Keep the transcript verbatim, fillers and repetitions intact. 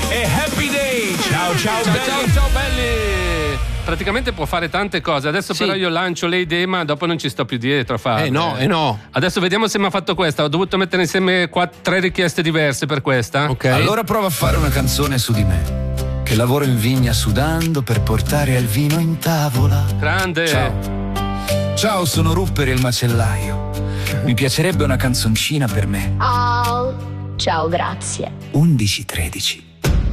e Happy Day. Ciao ciao, ciao belli. ciao ciao belli. Praticamente può fare tante cose. Adesso Sì. però io lancio le idee, ma dopo non ci sto più dietro a farle. Eh no, eh no. Adesso vediamo se mi ha fatto questa. Ho dovuto mettere insieme quatt- tre richieste diverse per questa. Ok. Allora prova a fare una canzone su di me, che lavoro in vigna sudando per portare il vino in tavola. Grande. Ciao. Ciao, sono Rupperi il macellaio. Mi piacerebbe una canzoncina per me. Oh, ciao, grazie. undici tredici